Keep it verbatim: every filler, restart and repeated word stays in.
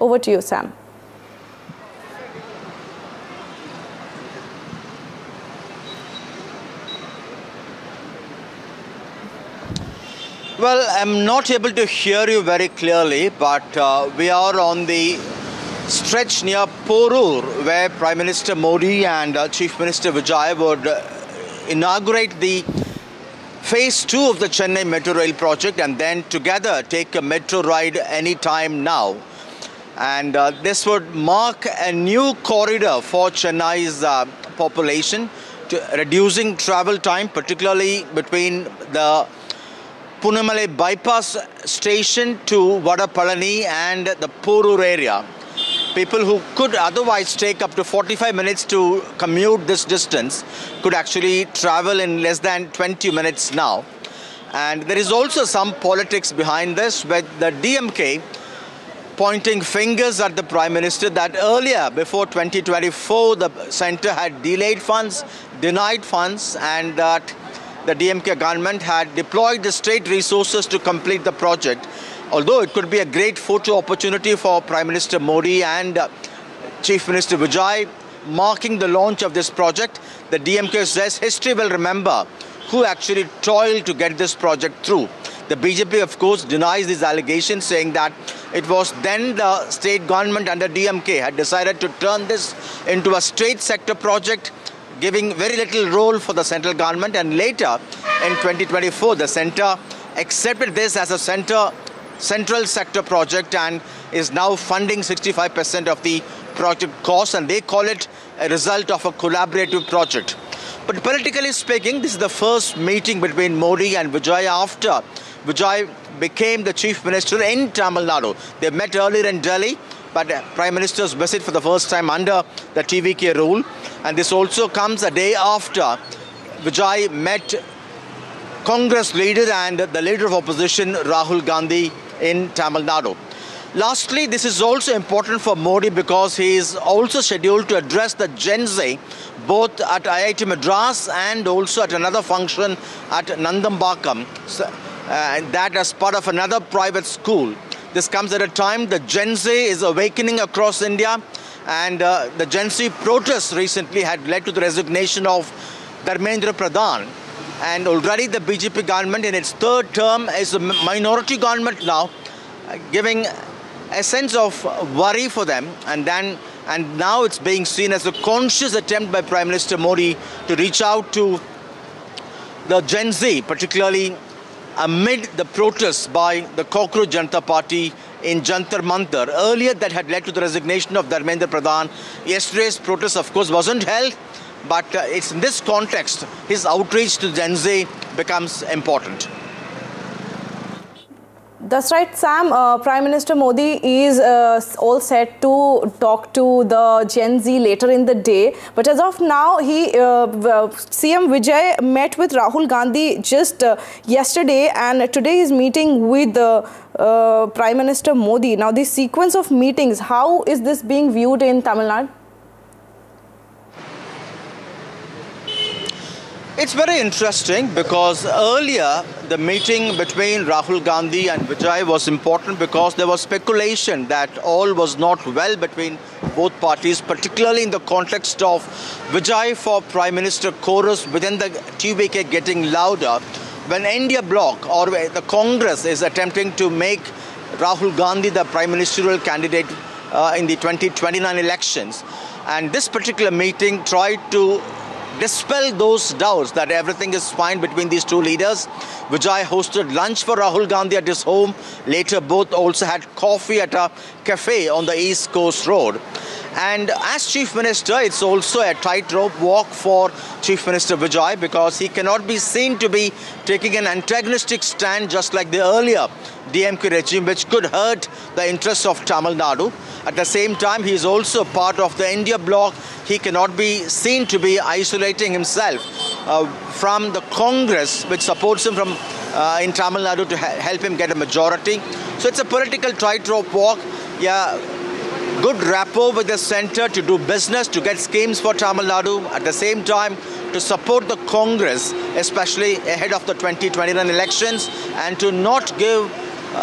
Over to you, Sam. Well, I'm not able to hear you very clearly, but uh, we are on the stretch near Porur, where Prime Minister Modi and uh, Chief Minister Vijay would uh, inaugurate the phase two of the Chennai Metro Rail project and then together take a metro ride anytime now. And uh, this would mark a new corridor for Chennai's uh, population, to reducing travel time, particularly between the Punamalai bypass station to Vadapalani and the Porur area. People who could otherwise take up to forty-five minutes to commute this distance could actually travel in less than twenty minutes now. And there is also some politics behind this, with the D M K pointing fingers at the Prime Minister that earlier, before twenty twenty-four, the centre had delayed funds, denied funds, and that the D M K government had deployed the state resources to complete the project. Although it could be a great photo opportunity for Prime Minister Modi and uh, Chief Minister Vijay marking the launch of this project, the D M K says history will remember who actually toiled to get this project through. The B J P, of course, denies these allegations, saying that it was then the state government under D M K had decided to turn this into a state sector project, giving very little role for the central government, and later in twenty twenty-four the centre accepted this as a centre central sector project and is now funding sixty-five percent of the project cost, and they call it a result of a collaborative project. But politically speaking, this is the first meeting between Modi and Vijay after Vijay became the Chief Minister in Tamil Nadu. They met earlier in Delhi, but Prime Minister's visit for the first time under the T V K rule. And this also comes a day after Vijay met Congress leader and the leader of opposition Rahul Gandhi in Tamil Nadu. Lastly, this is also important for Modi because he is also scheduled to address the Gen Z both at I I T Madras and also at another function at Nandambakam, so, uh, that as part of another private school. This comes at a time the Gen Z is awakening across India, and uh, the Gen Z protests recently had led to the resignation of Dharmendra Pradhan. And already the B J P government in its third term is a minority government now, uh, giving a sense of worry for them. And then, and now it's being seen as a conscious attempt by Prime Minister Modi to reach out to the Gen Z, particularly amid the protests by the Cockroach Janata Party in Jantar Mantar. Earlier that had led to the resignation of Dharmendra Pradhan. Yesterday's protest, of course, wasn't held, but uh, it's in this context his outreach to Gen Z becomes important. That's right, Sam. Uh, Prime Minister Modi is uh, all set to talk to the Gen Z later in the day. But as of now, he uh, C M Vijay met with Rahul Gandhi just uh, yesterday, and today is meeting with uh, uh, Prime Minister Modi. Now, this sequence of meetings, how is this being viewed in Tamil Nadu? It's very interesting because earlier the meeting between Rahul Gandhi and Vijay was important because there was speculation that all was not well between both parties, particularly in the context of Vijay for Prime Minister chorus within the T V K getting louder when India bloc or the Congress is attempting to make Rahul Gandhi the prime ministerial candidate uh, in the twenty twenty-nine elections. And this particular meeting tried to dispel those doubts that everything is fine between these two leaders. Vijay hosted lunch for Rahul Gandhi at his home. Later, both also had coffee at a cafe on the East Coast Road. And as Chief Minister, it's also a tightrope walk for Chief Minister Vijay because he cannot be seen to be taking an antagonistic stand just like the earlier D M K regime, which could hurt the interests of Tamil Nadu. At the same time, he is also part of the India bloc. He cannot be seen to be isolating himself uh, from the Congress, which supports him from uh, in Tamil Nadu to help him get a majority. So it's a political tightrope walk. Yeah, good rapport with the centre to do business, to get schemes for Tamil Nadu. At the same time, to support the Congress, especially ahead of the twenty twenty-nine elections, and to not give